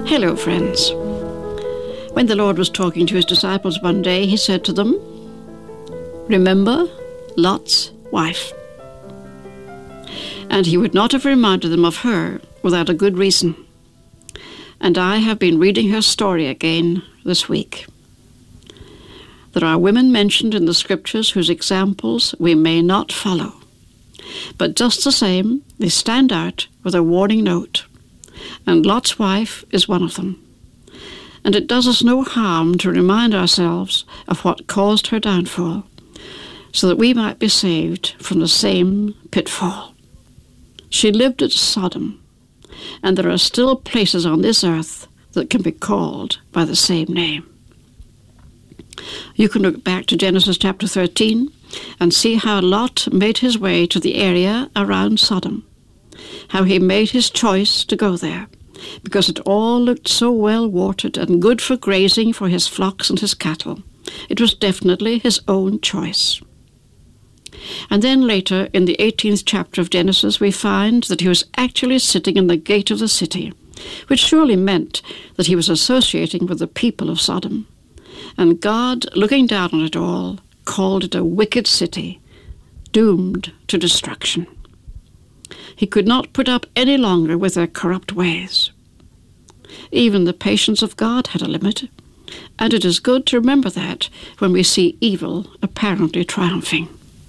Hello, friends. When the Lord was talking to his disciples one day, he said to them, "Remember Lot's wife." And he would not have reminded them of her without a good reason. And I have been reading her story again this week. There are women mentioned in the scriptures whose examples we may not follow. But just the same, they stand out with a warning note. And Lot's wife is one of them. And it does us no harm to remind ourselves of what caused her downfall, so that we might be saved from the same pitfall. She lived at Sodom, and there are still places on this earth that can be called by the same name. You can look back to Genesis chapter 13 and see how Lot made his way to the area around Sodom, how he made his choice to go there, because it all looked so well watered and good for grazing for his flocks and his cattle. It was definitely his own choice. And then later, in the 18th chapter of Genesis, we find that he was actually sitting in the gate of the city, which surely meant that he was associating with the people of Sodom. And God, looking down on it all, called it a wicked city, doomed to destruction. He could not put up any longer with their corrupt ways. Even the patience of God had a limit, and it is good to remember that when we see evil apparently triumphing.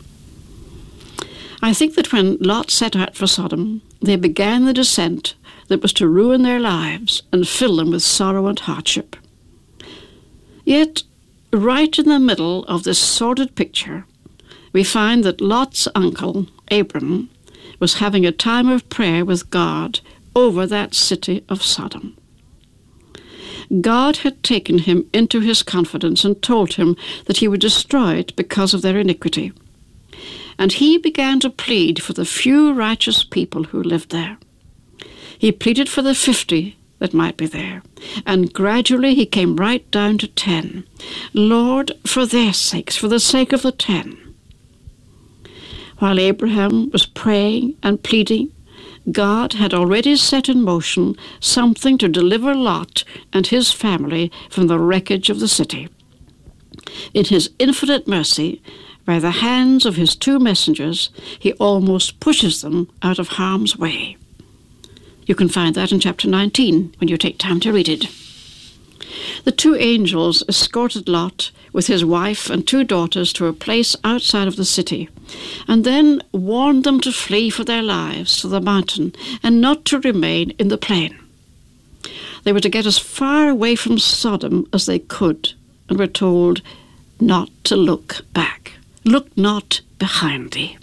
I think that when Lot set out for Sodom, they began the descent that was to ruin their lives and fill them with sorrow and hardship. Yet, right in the middle of this sordid picture, we find that Lot's uncle, Abram, was having a time of prayer with God over that city of Sodom. God had taken him into his confidence and told him that he would destroy it because of their iniquity. And he began to plead for the few righteous people who lived there. He pleaded for the 50 that might be there, and gradually he came right down to 10. Lord, for their sakes, for the sake of the 10. While Abraham was praying and pleading, God had already set in motion something to deliver Lot and his family from the wreckage of the city. In his infinite mercy, by the hands of his 2 messengers, he almost pushes them out of harm's way. You can find that in chapter 19 when you take time to read it. The 2 angels escorted Lot with his wife and 2 daughters to a place outside of the city, and then warned them to flee for their lives to the mountain and not to remain in the plain. They were to get as far away from Sodom as they could, and were told not to look back. Look not behind thee.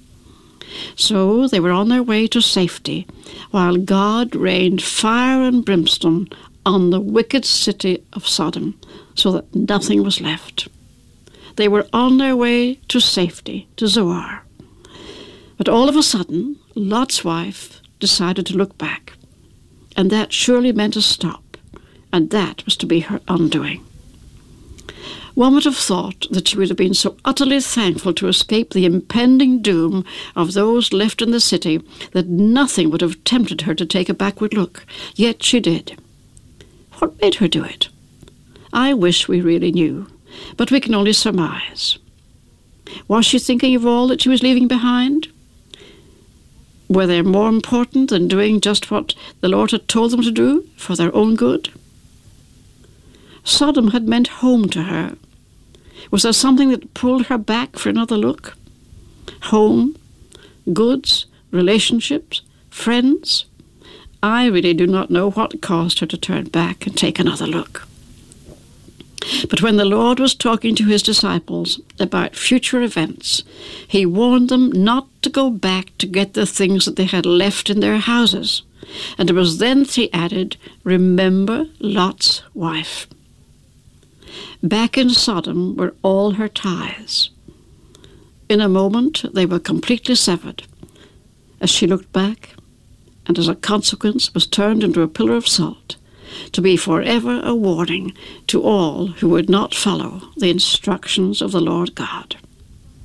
So they were on their way to safety, while God rained fire and brimstone on the wicked city of Sodom, so that nothing was left. They were on their way to safety, to Zoar. But all of a sudden, Lot's wife decided to look back, and that surely meant a stop, and that was to be her undoing. One would have thought that she would have been so utterly thankful to escape the impending doom of those left in the city that nothing would have tempted her to take a backward look. Yet she did. What made her do it? I wish we really knew, but we can only surmise. Was she thinking of all that she was leaving behind? Were they more important than doing just what the Lord had told them to do for their own good? Sodom had meant home to her. Was there something that pulled her back for another look? Home, goods, relationships, friends? I really do not know what caused her to turn back and take another look. But when the Lord was talking to his disciples about future events, he warned them not to go back to get the things that they had left in their houses. And it was then that he added, "Remember Lot's wife." Back in Sodom were all her ties. In a moment they were completely severed. As she looked back, and as a consequence was turned into a pillar of salt, to be forever a warning to all who would not follow the instructions of the Lord God.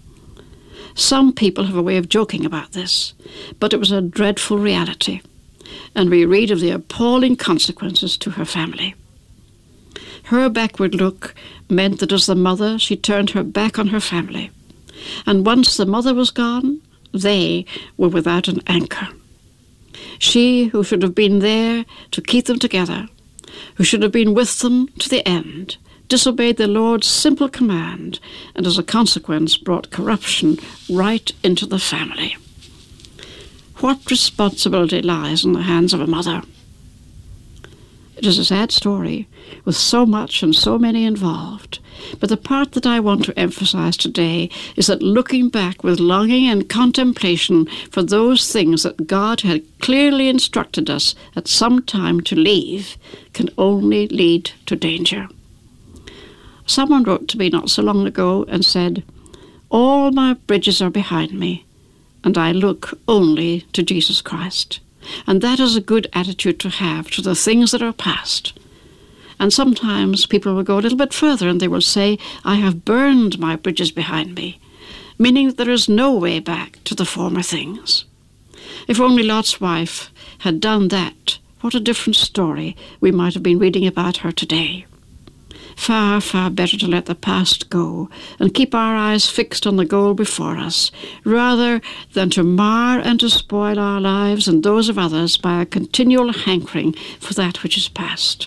Some people have a way of joking about this, but it was a dreadful reality. and we read of the appalling consequences to her family. Her backward look meant that as the mother, she turned her back on her family. And once the mother was gone, they were without an anchor. She, who should have been there to keep them together, who should have been with them to the end, disobeyed the Lord's simple command, and as a consequence brought corruption right into the family. What responsibility lies in the hands of a mother? It is a sad story, with so much and so many involved. But the part that I want to emphasize today is that looking back with longing and contemplation for those things that God had clearly instructed us at some time to leave can only lead to danger. Someone wrote to me not so long ago and said, "All my bridges are behind me, and I look only to Jesus Christ." And that is a good attitude to have to the things that are past. And sometimes people will go a little bit further and they will say, "I have burned my bridges behind me," meaning that there is no way back to the former things. If only Lot's wife had done that, what a different story we might have been reading about her today. Far, far better to let the past go and keep our eyes fixed on the goal before us, rather than to mar and to spoil our lives and those of others by a continual hankering for that which is past.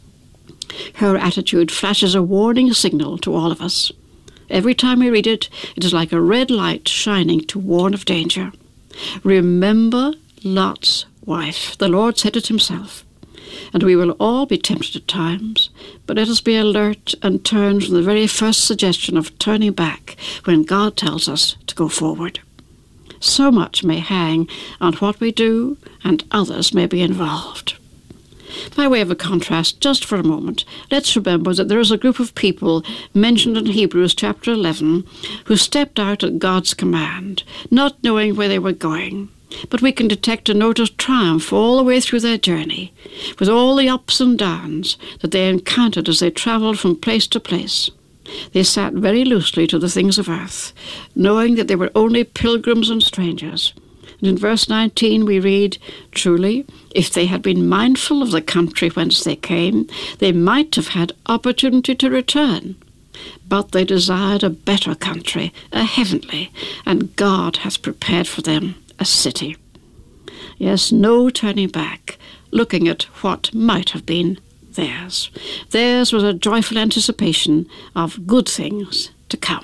Her attitude flashes a warning signal to all of us. Every time we read it, it is like a red light shining to warn of danger. Remember Lot's wife. The Lord said it himself. And we will all be tempted at times, but let us be alert and turn from the very first suggestion of turning back when God tells us to go forward. So much may hang on what we do, and others may be involved. By way of a contrast, just for a moment, let's remember that there is a group of people mentioned in Hebrews chapter 11 who stepped out at God's command, not knowing where they were going. But we can detect a note of triumph all the way through their journey, with all the ups and downs that they encountered as they travelled from place to place. They sat very loosely to the things of earth, knowing that they were only pilgrims and strangers. And in verse 19 we read, "Truly, if they had been mindful of the country whence they came, they might have had opportunity to return. But they desired a better country, a heavenly, and God hath prepared for them a city." Yes, no turning back, looking at what might have been theirs. Theirs was a joyful anticipation of good things to come.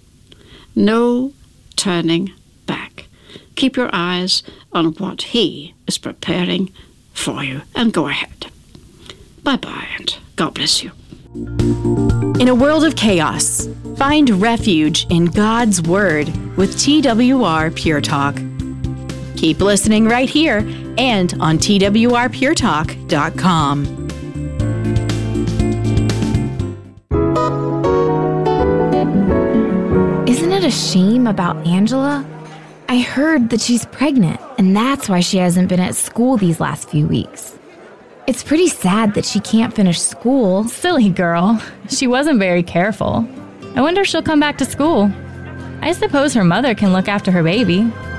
No turning back. Keep your eyes on what He is preparing for you, and go ahead. Bye-bye, and God bless you. In a world of chaos, find refuge in God's Word with TWR Pure Talk. Keep listening right here and on twrpuretalk.com. Isn't it a shame about Angela? I heard that she's pregnant, and that's why she hasn't been at school these last few weeks. It's pretty sad that she can't finish school. Silly girl. She wasn't very careful. I wonder if she'll come back to school. I suppose her mother can look after her baby.